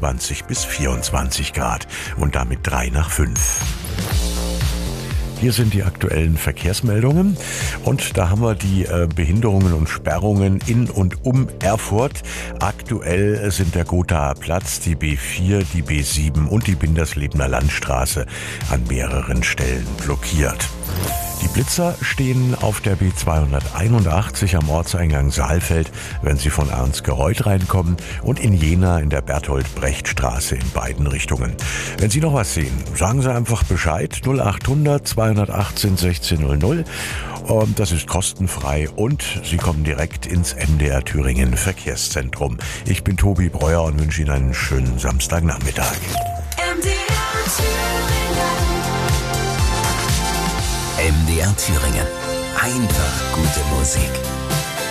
21 bis 24 Grad und damit 3 nach 5. Hier sind die aktuellen Verkehrsmeldungen und da haben wir die Behinderungen und Sperrungen in und um Erfurt. Aktuell sind der Gothaer Platz, die B4, die B7 und die Binderslebener Landstraße an mehreren Stellen blockiert. Die Blitzer stehen auf der B281 am Ortseingang Saalfeld, wenn Sie von Ernstgereuth reinkommen, und in Jena in der Bertolt-Brecht-Straße in beiden Richtungen. Wenn Sie noch was sehen, sagen Sie einfach Bescheid, 0800 218 1600. Das ist kostenfrei und Sie kommen direkt ins MDR Thüringen Verkehrszentrum. Ich bin Tobi Breuer und wünsche Ihnen einen schönen Samstagnachmittag. MDR Thüringen. Einfach gute Musik.